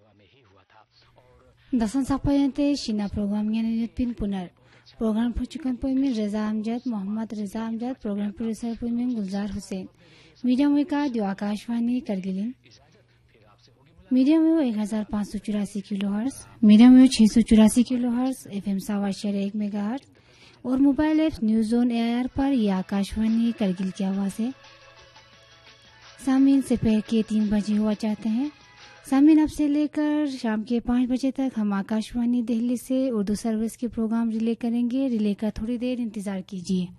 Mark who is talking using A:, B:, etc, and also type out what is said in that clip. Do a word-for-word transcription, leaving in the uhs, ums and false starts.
A: दसन सापायते शिना programme यानी pin पुनर programme पुचुकन पुनमिन रजा अमजद मोहम्मद रजा Amjad programme producer पुनमिन गुलजार Hussain medium wave का जो आकाशवाणी करगिलिन मीडियम वेव एक हजार पाँच सौ चौरासी किलो हर्ट्ज मीडियम वेव छह सौ चौरासी किलो हर्ट्ज एफ एम सावा शेर एक मेगा हर्ट्ज और mobile app news on air पर यह आकाशवाणी करगिल की आवाज है। सामीन से पहर के तीन बजे हुआ चाहते हैं। सामीन अब से लेकर शाम के पाँच बजे तक हम आकाशवाणी दिल्ली से उर्दू सर्विस के प्रोग्राम रिले करेंगे। रिले का थोड़ी देर इंतजार कीजिए।